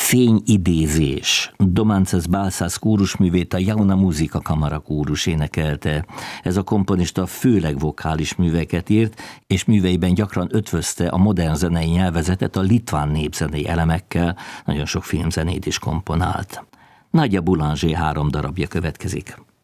Fényidézés. Domances Balsas kórusművét a Jauna Musica Kamara kórus énekelte. Ez a komponista főleg vokális műveket írt, és műveiben gyakran ötvözte a modern zenei nyelvezetet a litván népzenei elemekkel, nagyon sok filmzenét is komponált. Nadia Boulanger 3 darabja következik.